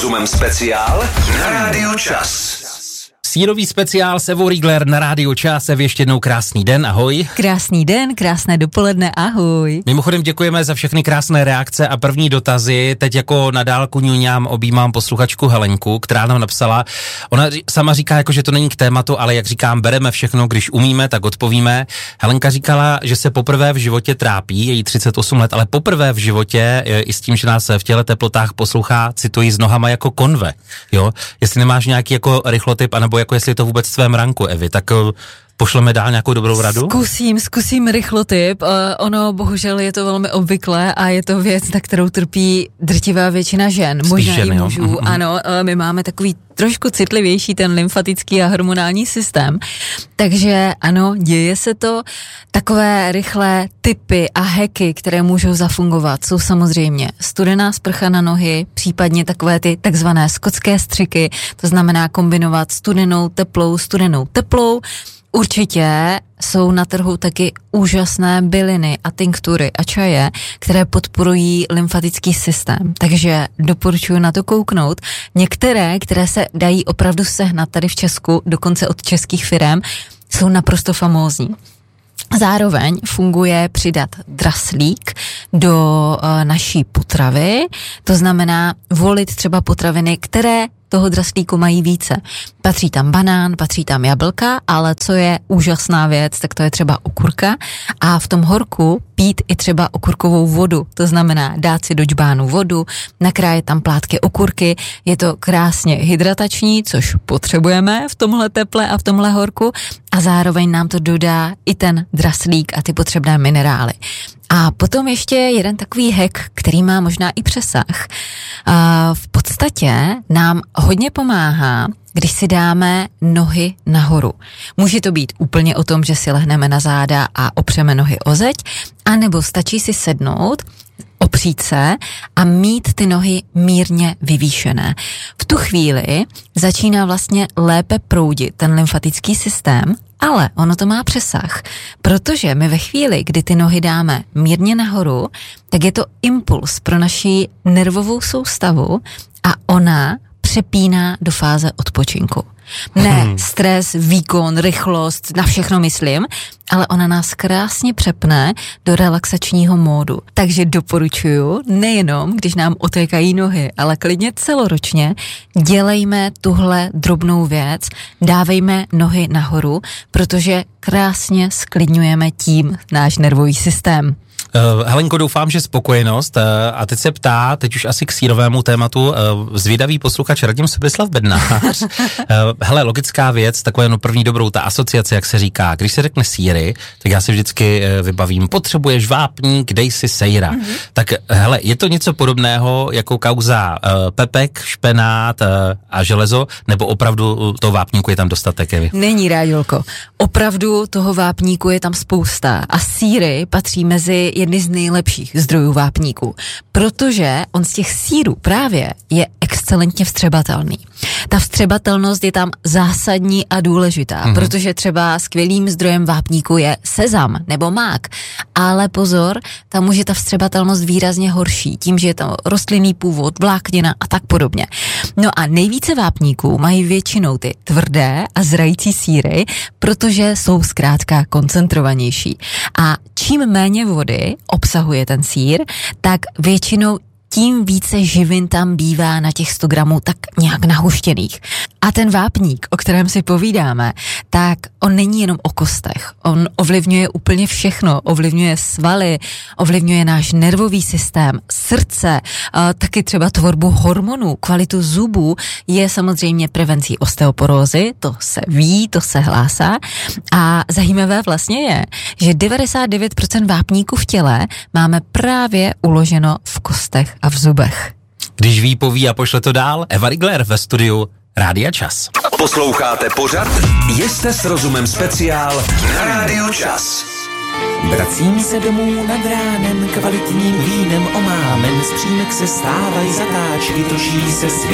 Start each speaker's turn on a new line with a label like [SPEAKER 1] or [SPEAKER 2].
[SPEAKER 1] Rozumem speciál na Rádiu Čas.
[SPEAKER 2] Sírový speciál s Evou Riegler na Rádiu Čas. Ještě jednou krásný den, ahoj.
[SPEAKER 3] Krásný den, krásné dopoledne, ahoj.
[SPEAKER 2] Mimochodem děkujeme za všechny krásné reakce a první dotazy. Teď jako na dálku ňuňám, objímám posluchačku Helenku, která nám napsala. Ona sama říká, jako, že to není k tématu, ale jak říkám, bereme všechno, když umíme, tak odpovíme. Helenka říkala, že se poprvé v životě trápí, je jí 38 let, ale poprvé v životě i s tím, že nás v těle teplotách poslouchá, cituji, s nohama jako konve. Jo? Jestli nemáš nějaký jako rychlotip, anebo jako jestli je to vůbec v tvém ranku, Evi, tak pošleme dál nějakou dobrou radu?
[SPEAKER 3] Zkusím rychlotip. Ono bohužel je to velmi obvyklé a je to věc, na kterou trpí drtivá většina žen.
[SPEAKER 2] Spíš
[SPEAKER 3] možná
[SPEAKER 2] žen,
[SPEAKER 3] i mužů.
[SPEAKER 2] Jo?
[SPEAKER 3] Ano, my máme takový trošku citlivější ten lymfatický a hormonální systém. Takže ano, děje se to. Takové rychlé tipy a hacky, které můžou zafungovat, jsou samozřejmě studená sprcha na nohy, případně takové ty takzvané skotské střiky, to znamená kombinovat studenou teplou. Určitě jsou na trhu taky úžasné byliny a tinktury a čaje, které podporují lymfatický systém, takže doporučuji na to kouknout. Některé, které se dají opravdu sehnat tady v Česku, dokonce od českých firem, jsou naprosto famózní. Zároveň funguje přidat draslík do naší potravy, to znamená volit třeba potraviny, které toho draslíku mají více. Patří tam banán, patří tam jablka, ale co je úžasná věc, tak to je třeba okurka a v tom horku pít i třeba okurkovou vodu, to znamená dát si do džbánu vodu, nakrájet tam plátky okurky, je to krásně hydratační, což potřebujeme v tomhle teple a v tomhle horku a zároveň nám to dodá i ten draslík a ty potřebné minerály. A potom ještě jeden takový hack, který má možná i přesah. V podstatě nám hodně pomáhá, když si dáme nohy nahoru. Může to být úplně o tom, že si lehneme na záda a opřeme nohy o zeď, anebo stačí si sednout, opřít se a mít ty nohy mírně vyvýšené. V tu chvíli začíná vlastně lépe proudit ten lymfatický systém, ale ono to má přesah, protože my ve chvíli, kdy ty nohy dáme mírně nahoru, tak je to impuls pro naši nervovou soustavu a ona přepíná do fáze odpočinku. Ne stres, výkon, rychlost, na všechno myslím, ale ona nás krásně přepne do relaxačního módu. Takže doporučuju, nejenom když nám otékají nohy, ale klidně celoročně dělejme tuhle drobnou věc, dávejme nohy nahoru, protože krásně sklidňujeme tím náš nervový systém.
[SPEAKER 2] Helenko, doufám, že spokojenost. A teď se ptá, teď už asi k sírovému tématu, zvědavý posluchač Radim Sobislav Bednář. Hele, logická věc, takové první dobrou, ta asociace, jak se říká. Když se řekne síry, tak já si vždycky vybavím, potřebuješ vápník, dej si sejra. Tak hele, je to něco podobného jako kauza pepek, špenát a železo, nebo opravdu toho vápníku je tam dostatek, Evi?
[SPEAKER 3] Není, Ráďolko. Opravdu toho vápníku je tam spousta a sýry patří mezi jedny z nejlepších zdrojů vápníku, protože on z těch sýrů právě je excelentně vstřebatelný. Ta vstřebatelnost je tam zásadní a důležitá, protože třeba skvělým zdrojem vápníku je sezam nebo mák, ale pozor, tam už je ta vstřebatelnost výrazně horší, tím, že je tam rostlinný původ, vláknina a tak podobně. No a nejvíce vápníků mají většinou ty tvrdé a zrající sýry, protože jsou zkrátka koncentrovanější. A čím méně vody obsahuje ten sýr, tak většinou tím více živin tam bývá na těch 100 gramů tak nějak nahuštěných. A ten vápník, o kterém si povídáme, tak on není jenom o kostech. On ovlivňuje úplně všechno. Ovlivňuje svaly, ovlivňuje náš nervový systém, srdce, taky třeba tvorbu hormonů, kvalitu zubů, je samozřejmě prevencí osteoporózy, to se ví, to se hlásá. A zajímavé vlastně je, že 99% vápníku v těle máme právě uloženo v kostech a v zubech.
[SPEAKER 2] Když ví, poví a pošle to dál, Eva Riegler ve studiu Rádia Čas.
[SPEAKER 1] Posloucháte pořad Jste s rozumem speciál na Rádiu Čas.
[SPEAKER 4] Vracím se domů nad ránem, kvalitním vínem omámen, z přímek se stávají zatáčky, točí se svět.